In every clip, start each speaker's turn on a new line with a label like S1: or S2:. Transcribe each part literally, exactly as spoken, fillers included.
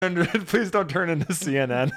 S1: Please don't turn into C N N.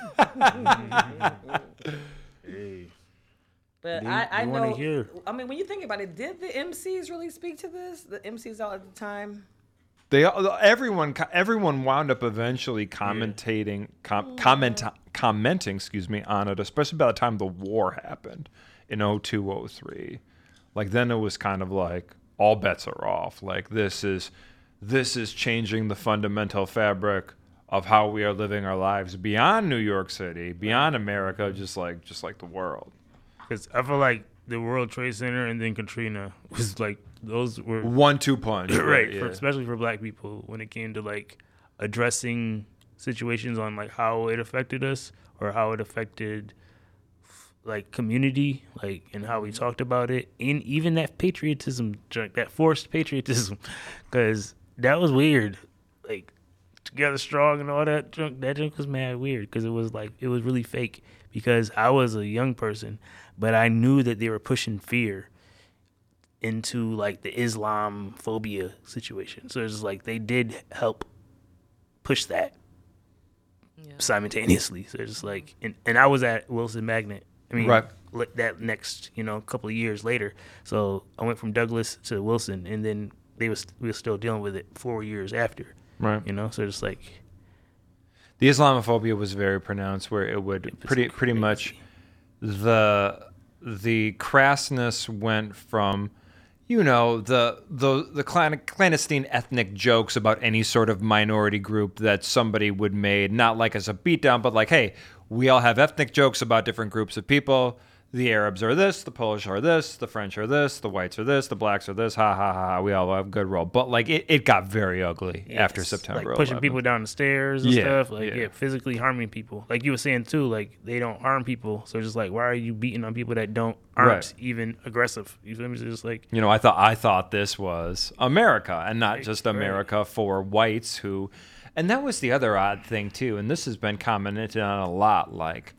S2: Hey.
S3: But
S2: They-
S3: I, I
S2: they wanna
S3: know.
S2: hear.
S3: I mean, when you think about it, did the M Cs really speak to this? The M Cs out at the time.
S1: They everyone everyone wound up eventually commentating com, comment commenting excuse me on it, especially by the time the war happened in oh two oh three. Like then it was kind of like all bets are off. Like this is this is changing the fundamental fabric of how we are living our lives beyond New York City, beyond America, just like just like the world.
S2: Because I feel like the World Trade Center and then Katrina was like those were
S1: One two punch,
S2: right,
S1: yeah.
S2: for, especially for Black people when it came to like addressing situations on like how it affected us or how it affected like community, like and how we talked about it, and even that patriotism junk, that forced patriotism, because that was weird. Like Together Strong and all that junk, that junk was mad weird because it was like it was really fake. Because I was a young person, but I knew that they were pushing fear into like the Islam phobia situation. So it's just like they did help push that
S3: Yeah.
S2: simultaneously. So it's just like, and, and I was at Wilson Magnet. I mean,
S1: Right.
S2: li- that next, you know, couple of years later. So I went from Douglas to Wilson, and then they was we were still dealing with it four years after.
S1: Right.
S2: You know, so it's like
S1: The Islamophobia was very pronounced, where it would
S2: It was
S1: pretty pretty
S2: crazy.
S1: much the the crassness went from, you know, the the the clan- clandestine ethnic jokes about any sort of minority group that somebody would made, not like as a beatdown, but like, hey, we all have ethnic jokes about different groups of people. The Arabs are this, the Polish are this, the French are this, the whites are this, the blacks are this, ha ha ha, ha. We all have a good role. But like it, it got very ugly after
S2: Yes,
S1: September
S2: like pushing
S1: eleventh.
S2: people down the stairs and
S1: Yeah,
S2: stuff, like
S1: yeah.
S2: yeah. physically harming people. Like you were saying too, like they don't harm people, so it's just like why are you beating on people that don't aren't
S1: Right.
S2: even aggressive? You feel me? It's just like
S1: You know, I thought I thought this was America and not
S2: Right,
S1: just
S2: right.
S1: America for whites who, and that was the other odd thing too. And this has been commented on a lot. Like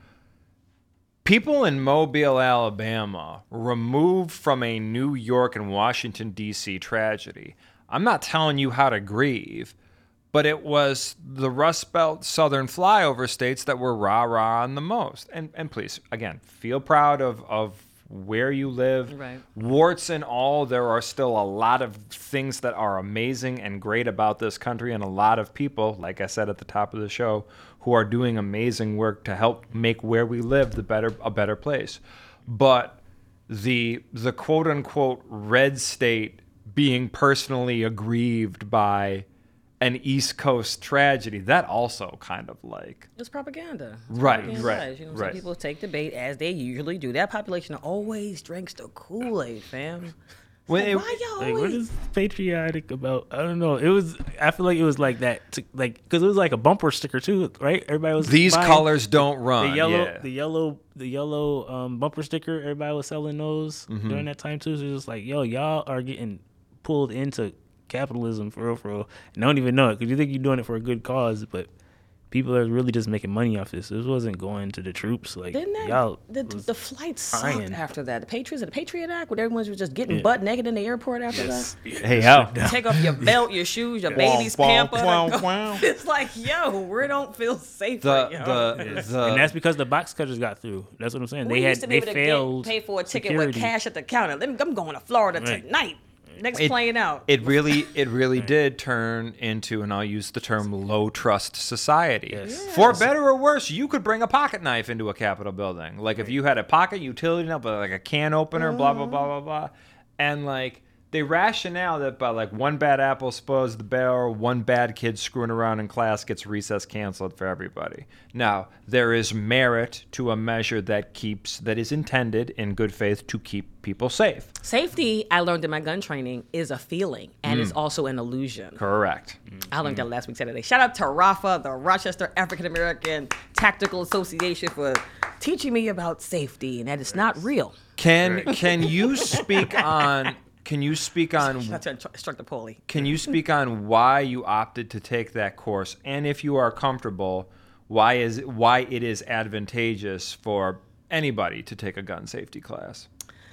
S1: people in Mobile, Alabama, removed from a New York and Washington D C tragedy. I'm not telling you how to grieve, but it was the Rust Belt Southern flyover states that were rah rah on the most. And and please, again, feel proud of of where you live.
S3: Right.
S1: Warts and all, there are still a lot of things that are amazing and great about this country, and a lot of people, like I said at the top of the show, who are doing amazing work to help make where we live the better a better place. But the the quote unquote red state being personally aggrieved by an East Coast tragedy, that also kind of like
S3: It's propaganda. It's
S1: Right,
S3: propaganda
S1: right,
S3: lies. You know,
S1: right.
S3: some people take the bait as they usually do. That population always drinks the Kool-Aid, fam. It's
S1: When
S3: like,
S1: it-
S3: why y'all
S2: like what
S3: always?
S2: is patriotic about? I don't know. It was I feel like it was like that, to, like because it was like a bumper sticker too, right? Everybody was
S1: these
S2: buying
S1: colors don't run.
S2: the yellow,
S1: yeah.
S2: the yellow, the yellow um, bumper sticker. Everybody was selling those
S1: Mm-hmm.
S2: during that time too. So it's just like, yo, y'all are getting pulled into capitalism for real, for real, and don't even know it because you think you're doing it for a good cause, but people are really just making money off this. This wasn't going to the troops. Like
S3: Didn't that,
S2: y'all,
S3: the,
S2: was
S3: the flights sucked
S2: crying.
S3: after that. The Patriots, the Patriot Act, where everyone was just getting
S2: Yeah.
S3: butt naked in the airport after
S2: Yes.
S1: Hey, yo.
S3: that. Take off your belt, your shoes, your
S1: Wow,
S3: baby's
S1: wow,
S3: pamper.
S1: wow,
S3: Go-
S1: wow.
S3: It's like, yo, we don't feel safe
S1: The
S3: right now.
S1: the
S2: Yes.
S1: the
S2: and that's because the box cutters got through. That's what I'm saying.
S3: we
S2: they
S3: used
S2: had
S3: to be
S2: they
S3: able to
S2: failed.
S3: get, pay for a ticket
S2: security.
S3: with cash at the counter. Let me, I'm going to Florida
S2: Right.
S3: tonight. Next
S1: It-
S3: plane out.
S1: It really, it really did turn into, and I'll use the term low trust society.
S2: Yes.
S1: For better or worse, you could bring a pocket knife into a Capitol building. Like if you had a pocket utility knife, like a can opener, blah blah blah blah blah, and like they rationale that by like one bad apple spoils the barrel, one bad kid screwing around in class gets recess canceled for everybody. Now there is merit to a measure that keeps that is intended in good faith to keep people safe.
S3: Safety, I learned in my gun training, is a feeling and
S1: Mm.
S3: it's also an illusion.
S1: Correct.
S3: I learned that last week Saturday. Shout out to Rafa, the Rochester African American Tactical Association, for teaching me about safety and that it's not real.
S1: Can can you speak on can you speak on
S3: Shout out to Instructor Paulie.
S1: can you speak on why you opted to take that course, and if you are comfortable, why is why it is advantageous for anybody to take a gun safety class?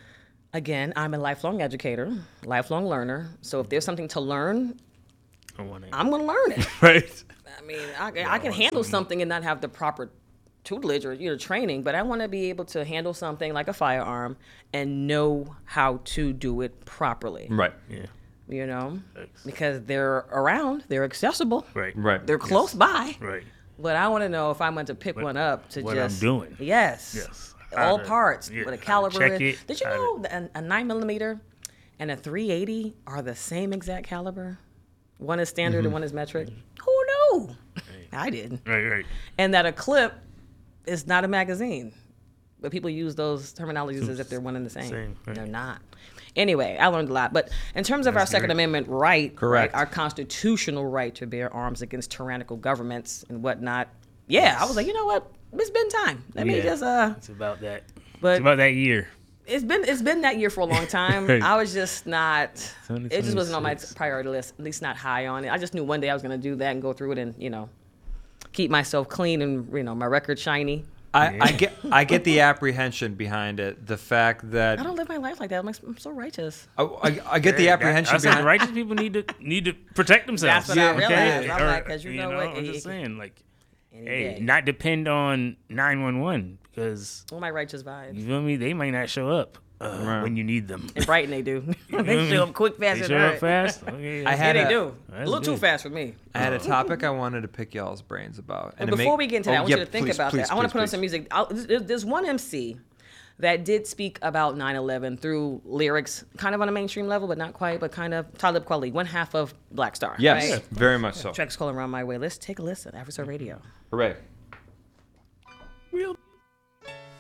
S3: Again, I'm a lifelong educator, lifelong learner. So if there's something to learn,
S2: I want it.
S3: I'm going to learn it.
S2: right.
S3: I mean, I, I can handle something and not have the proper tutelage or you know training, but I want to be able to handle something like a firearm and know how to do it properly.
S1: Right.
S2: Yeah.
S3: You know,
S2: Thanks.
S3: because they're around, they're accessible,
S2: Right.
S1: Right.
S3: they're close by.
S2: Right.
S3: But I want to know if I'm going to pick one up to
S2: what
S3: just
S2: I'm doing.
S3: Yes.
S2: Yes.
S3: All
S2: How to-
S3: parts
S2: yeah,
S3: with a
S2: how to
S3: caliber.
S2: check
S3: is-
S2: it,
S3: Did you
S2: how to-
S3: know that a, a nine millimeter and a three eighty are the same exact caliber? One is standard
S2: Mm-hmm.
S3: and one is metric. Who knew? I didn't.
S2: Right. Right.
S3: And that a clip is not a magazine. But people use those terminologies as if they're one and the same.
S2: Same, right.
S3: They're not. Anyway, I learned a lot. But in terms of our Second
S2: great.
S3: Amendment right,
S1: Correct.
S3: right, our constitutional right to bear arms against tyrannical governments and whatnot, yeah, I was like, you know what? It's been time. Let me
S2: Yeah.
S3: just uh
S2: It's about that.
S3: But-
S2: it's about that year.
S3: it's been it's been that year for a long time.
S2: Right.
S3: I was just not it just wasn't on my
S2: twenty twenty-six.
S3: priority list, at least not high on it. I just knew one day I was gonna do that and go through it and, you know, keep myself clean and, you know, my record shiny.
S1: I, I get I get the apprehension behind it. The fact that
S3: I don't live my life like that. I'm, like, I'm so righteous.
S1: I, I, I get the
S2: Yeah,
S1: apprehension
S2: I said
S1: behind.
S2: righteous people need to need to protect themselves.
S3: That's what I
S1: Yeah,
S3: realized. I'm
S2: Or,
S3: like, because you know, what?
S2: I'm
S3: It-
S2: just saying, like,
S3: any
S2: hey,
S3: day.
S2: not depend on nine one one because
S3: All my righteous vibes.
S2: you feel me? They might not show up uh,
S1: Right.
S2: when you need them.
S3: In Brighton, they do.
S2: know
S3: they
S2: what I
S3: show
S2: mean?
S3: up quick, fast,
S2: They
S3: and
S2: show
S3: hard.
S2: up fast. Okay,
S1: I
S3: Yeah,
S1: had
S3: they
S1: a-
S3: do. A
S2: That's
S3: little too
S2: good.
S3: fast for me.
S1: I had a topic I wanted to pick y'all's brains about.
S3: But
S1: to
S3: before
S1: make-
S3: we get into
S1: Oh,
S3: that, I want
S1: yeah,
S3: you to think
S1: please,
S3: about
S1: please,
S3: that. I want to
S1: please,
S3: put on
S1: please.
S3: some music. I'll, there's there's one M C that did speak about nine eleven through lyrics, kind of on a mainstream level, but not quite, but kind of Talib Kweli, one half of Black Star.
S1: Yes,
S3: right?
S1: very much so.
S3: Tracks calling around my way. Let's take a listen. Africa Radio.
S1: Hooray.
S2: Real